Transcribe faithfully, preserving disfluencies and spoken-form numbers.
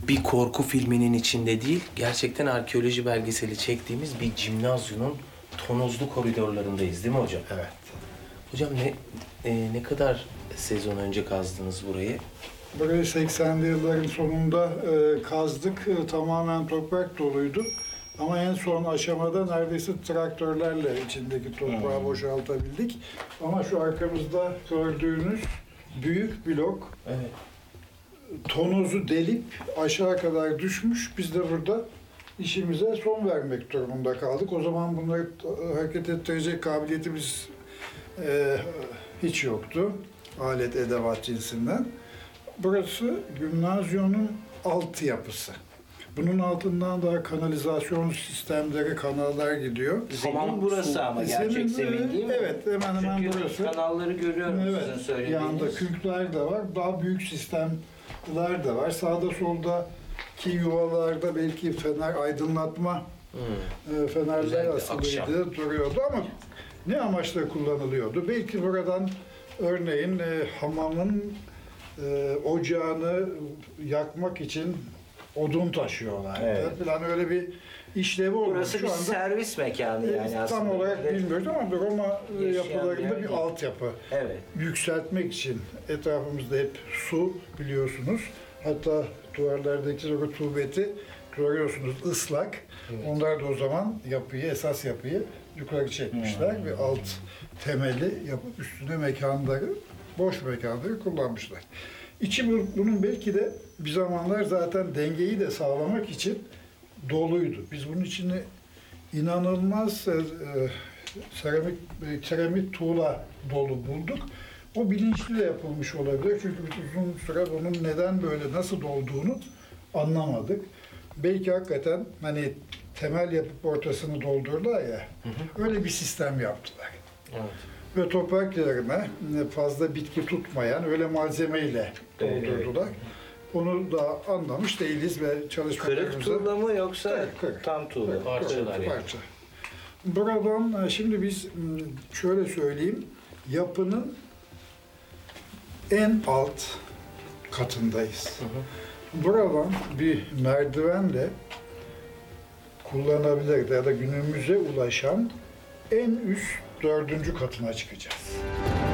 bir korku filminin içinde değil, gerçekten arkeoloji belgeseli çektiğimiz bir cimnazyumun tonozlu koridorlarındayız değil mi hocam? Evet. Hocam ne e, ne kadar sezon önce kazdınız burayı? Burayı seksenli yılların sonunda e, kazdık. E, tamamen toprak doluydu. Ama en son aşamada neredeyse traktörlerle içindeki toprağı Hmm. boşaltabildik. Ama şu arkamızda gördüğünüz büyük blok Evet. tonozu delip aşağı kadar düşmüş. Biz de burada işimize son vermek durumunda kaldık. O zaman bunları hareket ettirecek kabiliyetimiz e, hiç yoktu. Alet edevat cinsinden. Burası gimnazyonun altyapısı. Bunun altından da kanalizasyon sistemleri, kanallar gidiyor. Zemin burası ama gerçek zemin değil mi? Evet, hemen hemen Çünkü burası. kanalları görüyorum sizin Evet, söylediğiniz. yanında kürkler de var, daha büyük sistemler de var. Sağda soldaki yuvalarda belki fener aydınlatma Hmm. e, fenerler Özellikle asılıydı, akşam. duruyordu ama ne amaçla kullanılıyordu? Belki buradan örneğin e, hamamın e, ocağını yakmak için odun taşıyorlar. Evet. Falan öyle bir işlevi olmuş. Burası Şu bir anda servis mekanı e, yani aslında. tam olarak bilmiyoruz ama Roma e, Yaşayan yapılarında bir bir yer. altyapı. Evet. Yükseltmek için etrafımızda hep su biliyorsunuz. Hatta duvarlardaki rutubeti görüyorsunuz ıslak. Evet. Onlar da o zaman yapıyı, esas yapıyı yukarı çekmişler Hmm. ve alt temeli yapıp üstüne mekanları, boş mekanları kullanmışlar. İçi bu- bunun belki de bir zamanlar zaten dengeyi de sağlamak için doluydu. Biz bunun içini inanılmaz e, e, seramik e, seramik tuğla dolu bulduk. O bilinçli de yapılmış olabilir. Çünkü biz uzun süre bunun neden böyle nasıl dolduğunu anlamadık. Belki hakikaten hani temel yapıp ortasını doldurdular ya. Öyle bir sistem yaptılar. Evet. Ve toprak yerine fazla bitki tutmayan öyle malzemeyle doldurdular. Onu da anlamış değiliz ve çalışmalarımızda... Kırık tuğla mı yoksa Kırık, kırık. tam tuğla? Evet, Parçalar kırık, yani. parça. Buradan e, şimdi biz m, şöyle söyleyeyim, yapının en alt katındayız. Hı hı. Buradan bir merdivenle kullanabilir ya da günümüze ulaşan en üst dördüncü katına çıkacağız.